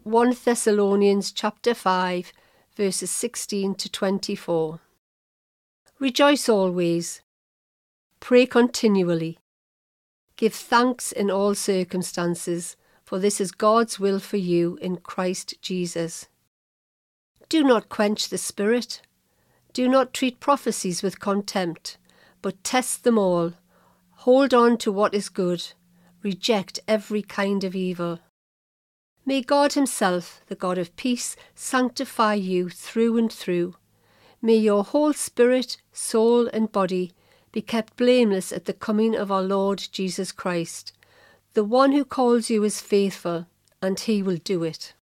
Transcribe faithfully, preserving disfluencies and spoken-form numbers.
First Thessalonians chapter five, verses sixteen to twenty-four. Rejoice always. Pray continually. Give thanks in all circumstances, for this is God's will for you in Christ Jesus. Do not quench the Spirit. Do not treat prophecies with contempt, but test them all. Hold on to what is good. Reject every kind of evil. May God Himself, the God of peace, sanctify you through and through. May your whole spirit, soul, and body be kept blameless at the coming of our Lord Jesus Christ. The one who calls you is faithful, and He will do it.